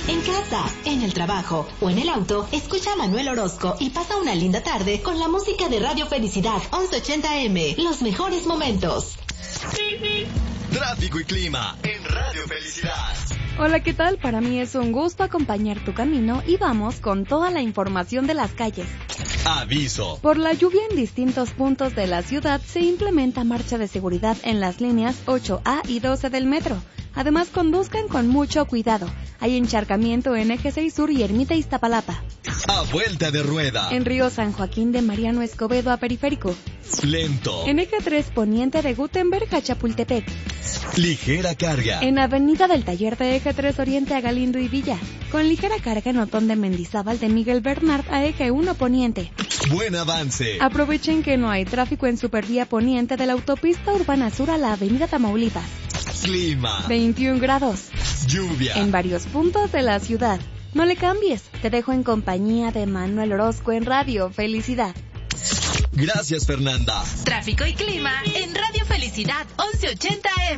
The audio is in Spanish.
En casa, en el trabajo o en el auto, escucha a Manuel Orozco y pasa una linda tarde con la música de Radio Felicidad 1180M. Los mejores momentos. Tráfico y clima en Radio Felicidad. Hola, ¿qué tal? Para mí es un gusto acompañar tu camino y vamos con toda la información de las calles. Aviso. Por la lluvia en distintos puntos de la ciudad se implementa marcha de seguridad en las líneas 8A y 12 del metro. Además, conduzcan con mucho cuidado. Hay encharcamiento en Eje 6 Sur y Ermita Iztapalapa. A vuelta de rueda. En Río San Joaquín de Mariano Escobedo a Periférico. Lento. En Eje 3 Poniente de Gutenberg a Chapultepec. Ligera carga. En Avenida del Taller de Eje 3 Oriente a Galindo y Villa. Con ligera carga en Otón de Mendizábal de Miguel Bernard a Eje 1 Poniente. Buen avance. Aprovechen que no hay tráfico en Supervía Poniente de la Autopista Urbana Sur a la Avenida Tamaulipas. Clima. 21 grados. Lluvia. En varios puntos de la ciudad. No le cambies, te dejo en compañía de Manuel Orozco en Radio Felicidad. Gracias, Fernanda. Tráfico y clima en Radio Felicidad 1180M.